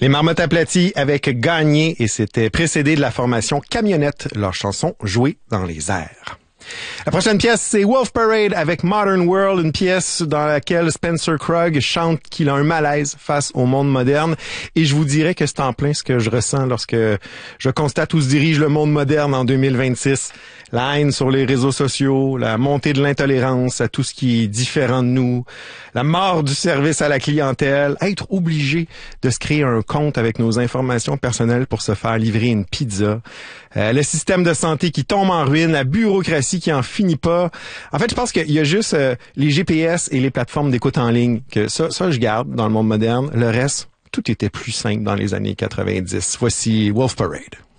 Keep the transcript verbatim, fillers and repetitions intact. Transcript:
Les Marmottes aplaties avec Gagné et c'était précédé de la formation Camionnette, leur chanson Jouée dans les airs. La prochaine pièce, c'est Wolf Parade avec Modern World, une pièce dans laquelle Spencer Krug chante qu'il a un malaise face au monde moderne. Et je vous dirais que c'est en plein ce que je ressens lorsque je constate où se dirige le monde moderne en deux mille vingt-six. La haine sur les réseaux sociaux, la montée de l'intolérance à tout ce qui est différent de nous, la mort du service à la clientèle, être obligé de se créer un compte avec nos informations personnelles pour se faire livrer une pizza, euh, le système de santé qui tombe en ruine, la bureaucratie qui en finit pas. En fait, je pense qu'il y a juste euh, les G P S et les plateformes d'écoute en ligne que ça, ça je garde dans le monde moderne. Le reste, tout était plus simple dans les années quatre-vingt-dix. Voici Wolf Parade.